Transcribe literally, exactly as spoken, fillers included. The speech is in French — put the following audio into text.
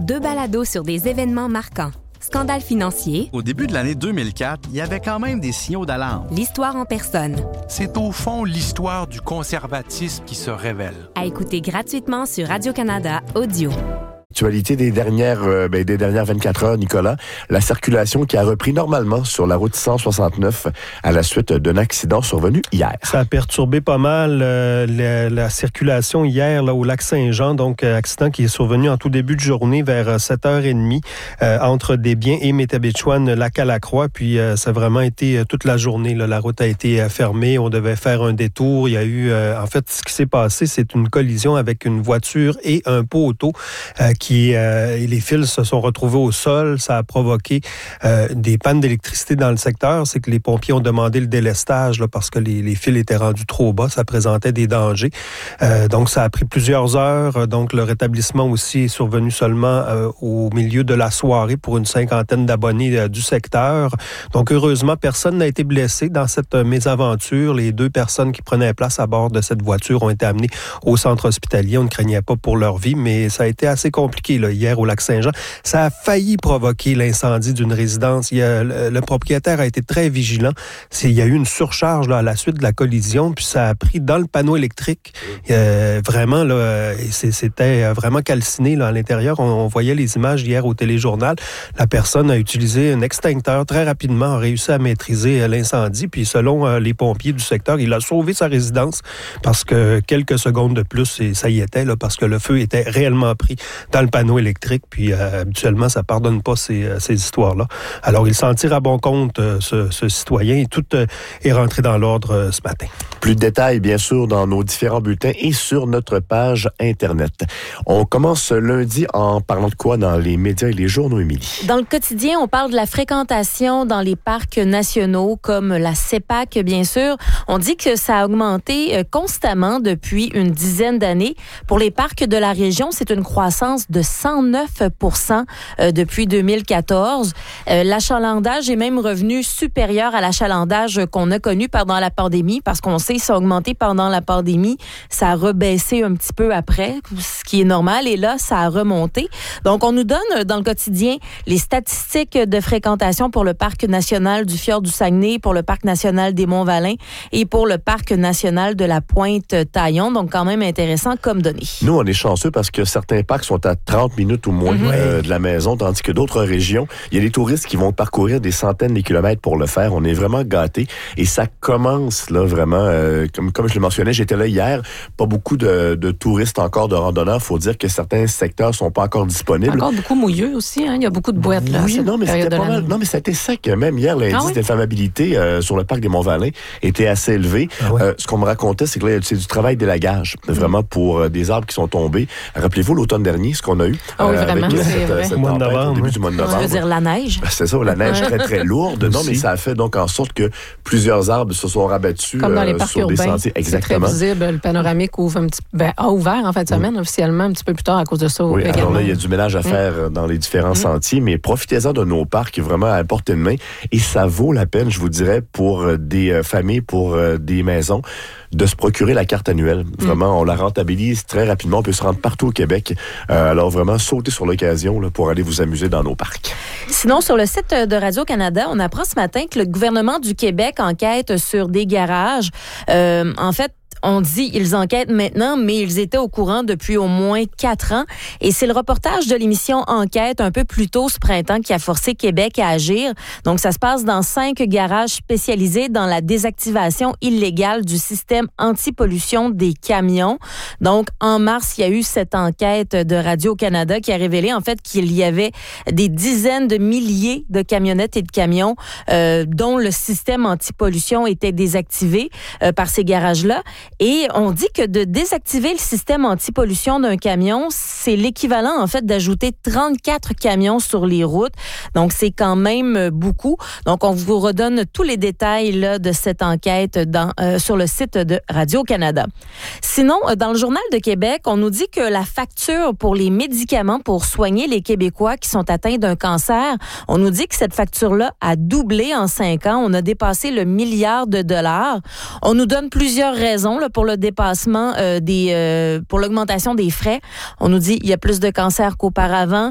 Deux balados sur des événements marquants. Scandale financier. Au début de l'année deux mille quatre, il y avait quand même des signaux d'alarme. L'histoire en personne. C'est au fond l'histoire du conservatisme qui se révèle. À écouter gratuitement sur Radio-Canada Audio. Actualité des dernières, euh, ben, des dernières vingt-quatre heures, Nicolas. La circulation qui a repris normalement sur la route cent soixante-neuf à la suite d'un accident survenu hier. Ça a perturbé pas mal euh, la, la circulation hier là, au lac Saint-Jean. Donc, euh, accident qui est survenu en tout début de journée vers sept heures trente euh, entre Desbiens et Métabetchouan, lac à la Croix. Puis, euh, ça a vraiment été euh, toute la journée. Là. La route a été euh, fermée. On devait faire un détour. Il y a eu, euh, en fait, ce qui s'est passé, c'est une collision avec une voiture et un poteau euh, qui euh, les fils se sont retrouvés au sol. Ça a provoqué euh, des pannes d'électricité dans le secteur. C'est que les pompiers ont demandé le délestage là, parce que les, les fils étaient rendus trop bas. Ça présentait des dangers. Euh, donc, ça a pris plusieurs heures. Donc, le rétablissement aussi est survenu seulement euh, au milieu de la soirée pour une cinquantaine d'abonnés euh, du secteur. Donc, heureusement, personne n'a été blessé dans cette euh, mésaventure. Les deux personnes qui prenaient place à bord de cette voiture ont été amenées au centre hospitalier. On ne craignait pas pour leur vie, mais ça a été assez compliqué. Là, hier au lac Saint-Jean. Ça a failli provoquer l'incendie d'une résidence. Il y a, le, le propriétaire a été très vigilant. C'est, il y a eu une surcharge là, à la suite de la collision, puis ça a pris dans le panneau électrique. Euh, vraiment, là, c'est, c'était vraiment calciné là, à l'intérieur. On, on voyait les images hier au téléjournal. La personne a utilisé un extincteur très rapidement, a réussi à maîtriser l'incendie, puis selon euh, les pompiers du secteur, il a sauvé sa résidence parce que quelques secondes de plus, et ça y était, là, parce que le feu était réellement pris dans le panneau électrique, puis euh, habituellement, ça ne pardonne pas ces, euh, ces histoires-là. Alors, il s'en tire à bon compte, euh, ce, ce citoyen, et tout euh, est rentré dans l'ordre euh, ce matin. Plus de détails, bien sûr, dans nos différents bulletins et sur notre page Internet. On commence lundi en parlant de quoi dans les médias et les journaux, Émilie? Dans le quotidien, on parle de la fréquentation dans les parcs nationaux, comme la CEPAC, bien sûr. On dit que ça a augmenté euh, constamment depuis une dizaine d'années. Pour les parcs de la région, c'est une croissance de cent neuf pour cent euh, depuis deux mille quatorze. Euh, l'achalandage est même revenu supérieur à l'achalandage qu'on a connu pendant la pandémie, parce qu'on sait que ça a augmenté pendant la pandémie. Ça a rebaissé un petit peu après, ce qui est normal, et là, ça a remonté. Donc, on nous donne dans le quotidien les statistiques de fréquentation pour le Parc national du Fjord du Saguenay, pour le Parc national des Monts-Valin et pour le Parc national de la Pointe-Taillon. Donc, quand même intéressant comme données. Nous, on est chanceux parce que certains parcs sont à trente minutes ou moins mm-hmm. euh, de la maison, tandis que d'autres régions, il y a des touristes qui vont parcourir des centaines de kilomètres pour le faire. On est vraiment gâtés et ça commence là vraiment, euh, comme, comme je le mentionnais, j'étais là hier, pas beaucoup de, de touristes encore, de randonneurs. Il faut dire que certains secteurs sont pas encore disponibles. Encore beaucoup mouilleux aussi, hein? Il y a beaucoup de boîtes là. Oui, non mais c'était pas mal. Non mais ça a été sec. Même hier, l'indice ah oui? d'inflammabilité euh, sur le parc des Monts-Valin était assez élevé. Ah oui? euh, ce qu'on me racontait, c'est que là, c'est du travail d'élagage, mm-hmm. vraiment pour euh, des arbres qui sont tombés. Rappelez-vous l'automne dernier, ce qu'on a eu. Ah oui, euh, vraiment, avec c'est cette, vrai. cette mois de tempête novembre, au début oui. du mois de novembre. Tu veux dire la neige? C'est ça, la neige très, très lourde. Non, mais ça a fait donc en sorte que plusieurs arbres se sont rabattus comme dans les parcs sur urbains. des sentiers. Exactement. C'est très visible. Le panoramique ouvre un petit ben, a ouvert en fin de semaine, oui. officiellement, un petit peu plus tard à cause de ça. Oui, également. alors là, il y a du ménage à faire mmh. dans les différents mmh. sentiers, mais profitez-en de nos parcs vraiment à portée de main. Et ça vaut la peine, je vous dirais, pour des familles, pour des maisons, de se procurer la carte annuelle. Vraiment, mmh. on la rentabilise très rapidement. On peut se rendre partout au Québec. Euh, alors vraiment, sautez sur l'occasion là, pour aller vous amuser dans nos parcs. Sinon, sur le site de Radio-Canada, on apprend ce matin que le gouvernement du Québec enquête sur des garages. Euh, en fait, on dit ils enquêtent maintenant, mais ils étaient au courant depuis au moins quatre ans. Et c'est le reportage de l'émission Enquête un peu plus tôt ce printemps qui a forcé Québec à agir. Donc, ça se passe dans cinq garages spécialisés dans la désactivation illégale du système anti-pollution des camions. Donc, en mars, il y a eu cette enquête de Radio-Canada qui a révélé en fait qu'il y avait des dizaines de milliers de camionnettes et de camions euh, dont le système anti-pollution était désactivé euh, par ces garages-là. Et on dit que de désactiver le système anti-pollution d'un camion, c'est l'équivalent, en fait, d'ajouter trente-quatre camions sur les routes. Donc, c'est quand même beaucoup. Donc, on vous redonne tous les détails là, de cette enquête dans, euh, sur le site de Radio-Canada. Sinon, dans le Journal de Québec, on nous dit que la facture pour les médicaments pour soigner les Québécois qui sont atteints d'un cancer, on nous dit que cette facture-là a doublé en cinq ans. On a dépassé le milliard de dollars. On nous donne plusieurs raisons là, pour le dépassement euh, des, euh, pour l'augmentation des frais. On nous dit qu'il y a plus de cancers qu'auparavant.